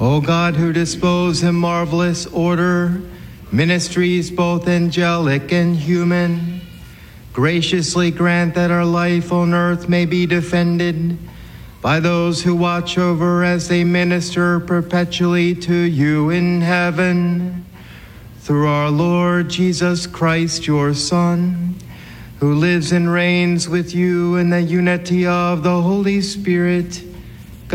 O God, who dispose in marvelous order ministries both angelic and human, graciously grant that our life on earth may be defended by those who watch over as they minister perpetually to you in heaven. Through our Lord Jesus Christ, your Son, who lives and reigns with you in the unity of the Holy Spirit,